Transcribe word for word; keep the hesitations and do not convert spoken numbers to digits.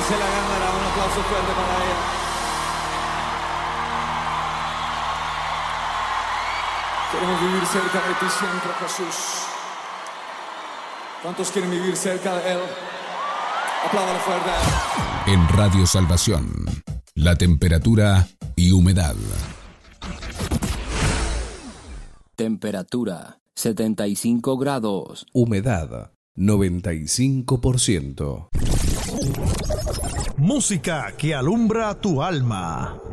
se la ganará. Un aplauso fuerte para ella. Queremos vivir cerca de ti siempre, Jesús. ¿Cuántos quieren vivir cerca de Él? Apláudale fuerte. En Radio Salvación, la temperatura y humedad. Temperatura setenta y cinco grados. Humedad noventa y cinco por ciento. Música que alumbra tu alma.